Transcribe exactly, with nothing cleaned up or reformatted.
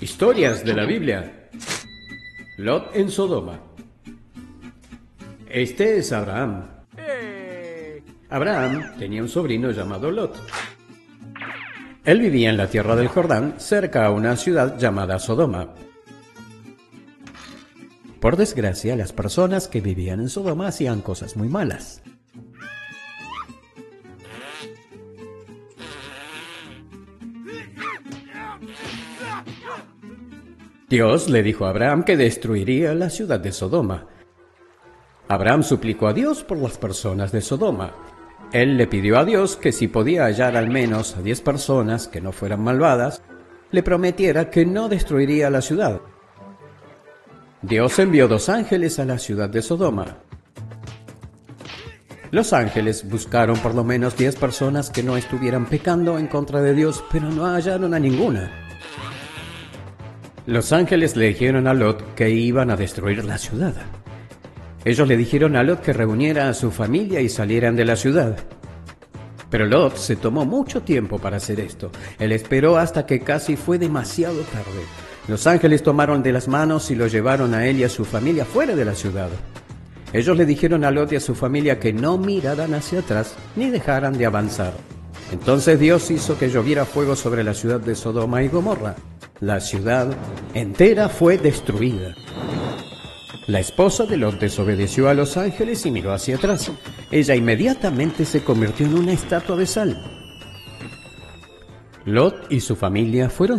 Historias de la Biblia. Lot en Sodoma. Este es Abraham. Abraham tenía un sobrino llamado Lot. Él vivía en la tierra del Jordán, cerca a una ciudad llamada Sodoma. Por desgracia, las personas que vivían en Sodoma hacían cosas muy malas. Dios le dijo a Abraham que destruiría la ciudad de Sodoma. Abraham suplicó a Dios por las personas de Sodoma. Él le pidió a Dios que si podía hallar al menos a diez personas que no fueran malvadas, le prometiera que no destruiría la ciudad. Dios envió dos ángeles a la ciudad de Sodoma. Los ángeles buscaron por lo menos diez personas que no estuvieran pecando en contra de Dios, pero no hallaron a ninguna. Los ángeles le dijeron a Lot que iban a destruir la ciudad. Ellos le dijeron a Lot que reuniera a su familia y salieran de la ciudad. Pero Lot se tomó mucho tiempo para hacer esto. Él esperó hasta que casi fue demasiado tarde. Los ángeles tomaron de las manos y lo llevaron a él y a su familia fuera de la ciudad. Ellos le dijeron a Lot y a su familia que no miraran hacia atrás ni dejaran de avanzar. Entonces Dios hizo que lloviera fuego sobre la ciudad de Sodoma y Gomorra. La ciudad entera fue destruida. La esposa de Lot desobedeció a los ángeles y miró hacia atrás. Ella inmediatamente se convirtió en una estatua de sal. Lot y su familia fueron